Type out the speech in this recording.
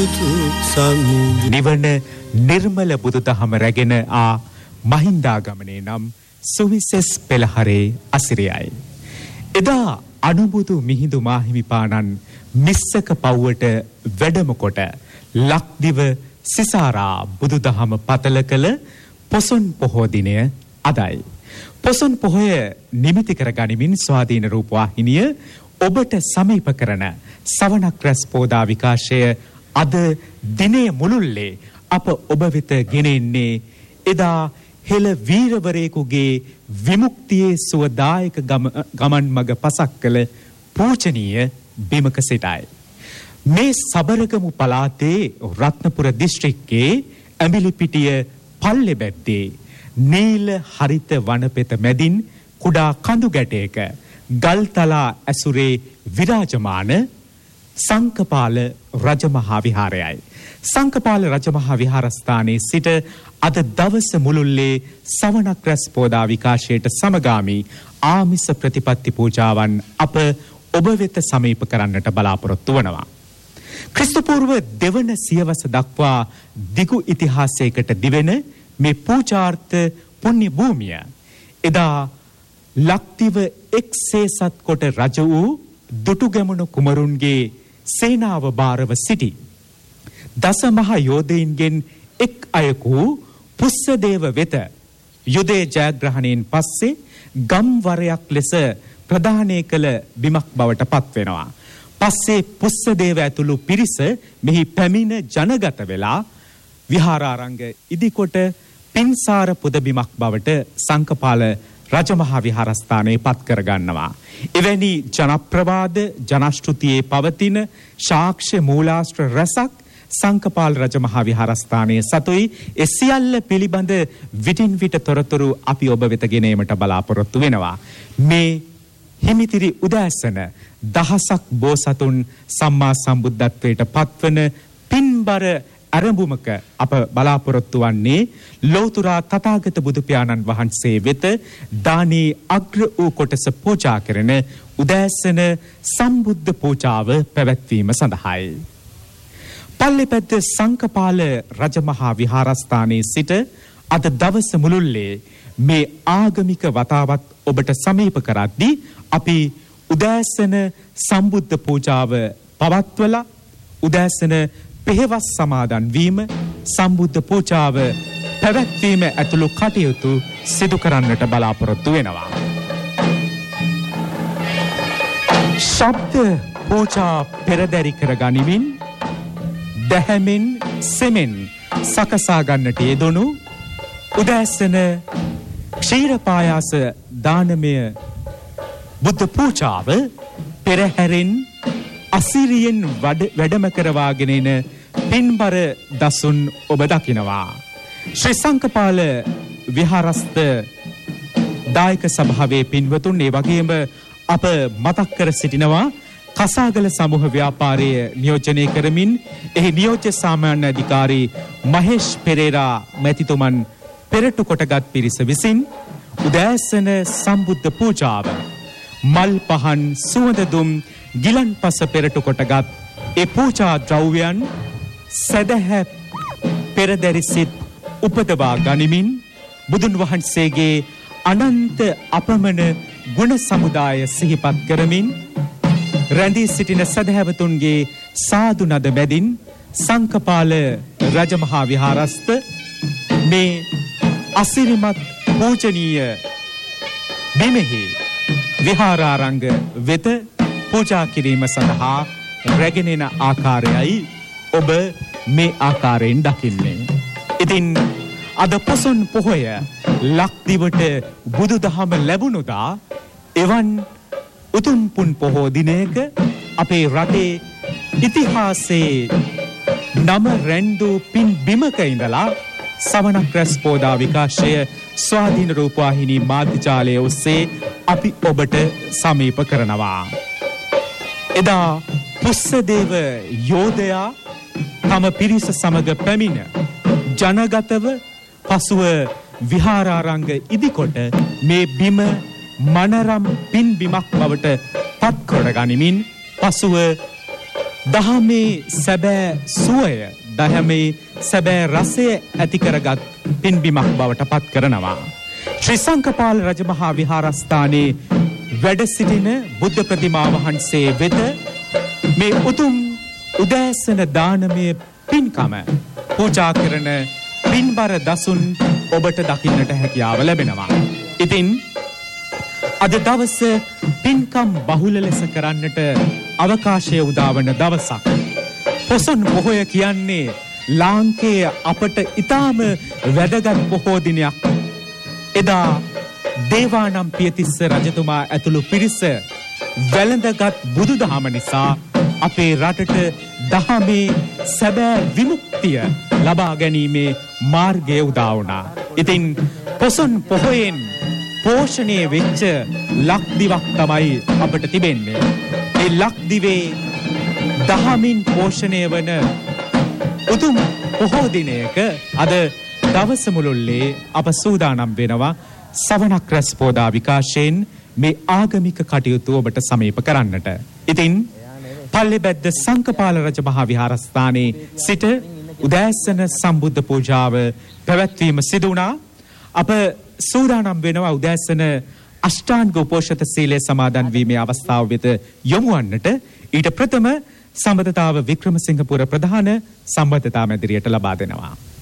නිවන නිර්මල බුදුදහම රැගෙන මහින්දාගමනේ නම් සුවිසෙස් පෙළහරේ අසිරියයි. එදා අනුබුදු මිහිඳු මාහිමිපාණන් මිස්සක පව්වට වැඩම කොට ලක්දිව සිසාරා බුදුදහම පතල කළ පොසොන් පොහෝ දිනය අදයි. පොසොන් පොහොය නිමිති කර ගනිමින් ස්වාධීන රූපවාහිනිය ඔබට සමීප කරන සවනක් රැස් පෝදා විකාශය අද දිනේ මුළුල්ලේ අප ඔබ වෙත ගෙනෙන්නේ එදා හෙළ වීරවරයෙකුගේ විමුක්තියේ සුවදායක ගමන් මඟ පසක් කළ පූජනීය බිමක සිටයි. මේ සබරගමු පළාතේ රත්නපුර දිස්ත්‍රික්කයේ ඇඹිලිපිටිය පල්ලෙබැද්දේ නීල හරිත වනපෙත මැදින් කුඩා කඳු ගැටයක ගල්තලා ඇසුරේ විරාජමාන සංකපාල රජමහා විහාරයයි. සංකපාල රජමහා විහාරස්ථානයේ සිට අද දවස මුළුල්ලේ සවනක් රැස් පෝදා විකාශයට සමගාමී ආමිස ප්‍රතිපත්ති පූජාවන් අප ඔබ වෙත සමීප කරන්නට බලාපොරොත්තු වනවා. ක්‍රිස්තුපූර්ව දෙවන සියවස දක්වා දිගු ඉතිහාසයකට දිවෙන මේ පූජාර්ථ පුණ්‍ය භූමිය එදා ලක්දිව එක්සේසත් කොට රජ වූ දුටුගැමුණු කුමරුන්ගේ සේනාව භාරව සිටි දසමහා යෝධයින්ගෙන් එක් අයකු පුස්සදේව වෙත යුදේ ජයග්‍රහණයෙන් පස්සේ ගම්වරයක් ලෙස ප්‍රදානය කළ බිමක් බවට පත්වෙනවා. පස්සේ පුස්සදේව ඇතුළු පිරිස මෙහි පැමිණ ජනගත වෙලා විහාරාරංග ඉදිකොට පින්සාර පුදබිමක් බවට සංකපාල රජමහා විහාරස්ථානයේ පත් කරගන්නවා. එවැනි ජනප්‍රවාද ජනශ්‍රුතියේ පවතින ශාක්ෂ්‍ය මූලාශ්‍ර රැසක් සංකපාල රජමහා විහාරස්ථානයේ සතුයි. ඒ සියල්ල පිළිබඳ විටින් විට තොරතුරු අපි ඔබ වෙත ගෙනීමට බලාපොරොත්තු වෙනවා. මේ හිමිතිරි උදෑසන දහසක් බෝසතුන් සම්මා සම්බුද්ධත්වයට පත්වන පින්බර අරඹුමක අප බලාපොරොත්තු වන්නේ ලෝතුරා තථාගත බුදු පියාණන් වහන්සේ වෙත දානී අග්‍ර වූ කොටස පූජා කරන උදෑසන සම්බුද්ධ පූජාව පැවැත්වීම සඳහායි. පල්ලෙපැද්ද සංකපාල රජමහා විහාරස්ථානයේ සිට අද දවස මුළුල්ලේ මේ ආගමික වතාවත් ඔබට සමීප කරද්දී අපි උදෑසන සම්බුද්ධ පූජාව පවත්වලා උදෑසන පෙහෙවස් සමාදන් වීම සම්බුද්ධ පූජාව පැවැත්වීම ඇතුළු කටයුතු සිදු කරන්නට බලාපොරොත්තු වෙනවා. ශබ්ද පූජා පෙරදැරි කර ගනිමින් දැහැමෙන් සෙමෙන් සකසා ගන්නට යෙදුණු උදෑසන ක්ෂීරපායාස දානමය බුද්ධ පූජාව පෙරහැරෙන් අසිරියෙන් වැඩම කරවාගෙන එන පින්බර දසුන් ඔබ දකිනවා. ශ්‍රී සංකපාල විහාරස්ථ දායක සභාවේ පින්වතුන් ඒ වගේම අප මතක් කර සිටිනවා කසාගල සමූහ ව්‍යාපාරයේ නියෝජනය කරමින් එහි නියෝජ්‍ය සාමාන්‍ය අධිකාරී මහේෂ් පෙරේරා මැතිතුමන් පෙරටු කොටගත් පිරිස විසින් උදෑසන සම්බුද්ධ පූජාව මල් පහන් සුවඳ දුම් ගිලන්පස පෙරටු කොටගත් ඒ පූජා ද්‍රව්‍යයන් සදහැ පෙරදැරි සිත් උපදවා ගනිමින් බුදුන් වහන්සේගේ අනන්ත අපමණ ගුණ සමුදාය සිහිපත් කරමින් රැඳී සිටින සදහැවතුන්ගේ සාදු නද මැදින් සංකපාල රජමහා විහාරස්ථ මේ අසිරිමත් පූජනීය බිමෙහි විහාරාරංග වෙත පූජා කිරීම සඳහා රැගෙන එන ආකාරයයි ඔබ මේ ආකාරයෙන් දකින්නේ. ඉතින් අද පොසොන් පොහොය ලක්දිවට බුදුදහම ලැබුණුදා එවන් උතුම් පුන් පොහෝ දිනයක අපේ රටේ ඉතිහාසයේ නම රැන්දු පින් බිමක ඉඳලා සවනක් රැස් පෝදා විකාශය ස්වාධීන රූපවාහිනී මාධ්‍ය ඔස්සේ අපි ඔබට සමීප කරනවා. එදා පුස්සදේව යෝධයා තම පිරිස සමග පැමිණ ජනගතව පසුව විහාරාරංග ඉදිකොට මේ බිම මනරම් පින් බිමක් බවට පත් කර ගනිමින් පසුව දහමේ සැබෑ සුවය දහමේ සැබෑ රසය ඇති කරගත් පින්බිමක් බවට පත් කරනවා. ශ්‍රී සංඝපාල රජමහා විහාරස්ථානයේ වැඩ සිටින බුද්ධ ප්‍රතිමා වහන්සේ වෙත මේ උතුම් උදෑසන දානමය පින්කම පූජා කරන පින්බර දසුන් ඔබට දකින්නට හැකියාව ලැබෙනවා. ඉතින් අද දවස පින්කම් බහුල ලෙස කරන්නට අවකාශය උදාවන දවසක්. පොසොන් පොහොය කියන්නේ ලාංකේය අපට ඉතාම වැදගත් පොහෝ දිනයක්. එදා දේවානම් පියතිස්ස රජතුමා ඇතුළු පිරිස වැළඳගත් බුදුදහම නිසා අපේ රටට දහමේ සැබෑ විමුක්තිය ලබා ගැනීමේ මාර්ගය උදා වුණා. ඉතින් පොසොන් පොහොයෙන් පෝෂණය වෙච්ච ලක්දිවක් තමයි අපට තිබෙන්නේ. ඒ ලක්දිවේ දහමින් පෝෂණය වන උතුම් පොහෝ දිනයක අද දවස මුළුල්ලේ අප සූදානම් වෙනවා සවනක් රැස් පෝදා විකාශයෙන් මේ ආගමික කටයුතු ඔබට සමීප කරන්නට. ඉතින් පල්ලෙබැද්ද සංඝපාල රජ මහා විහාරස්ථානයේ සිට උදෑසන සම්බුද්ධ පූජාව පැවැත්වීම සිදු වුණා. අප සූදානම් වෙනවා උදෑසන අෂ්ටාංග උපෝෂත සීලය සමාදන් වීමේ අවස්ථාව වෙත යොමු වන්නට. ඊට ප්‍රථම සම්බන්ධතාව වික්‍රමසිංහපුර ප්‍රධාන සම්බන්ධතා මැදිරියට ලබා දෙනවා.